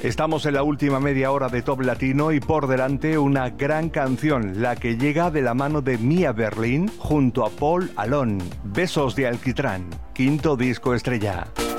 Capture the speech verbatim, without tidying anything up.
Estamos en la última media hora de Top Latino y por delante una gran canción, la que llega de la mano de Mia Berlin junto a Paul Alone. Besos de alquitrán, quinto disco estrella.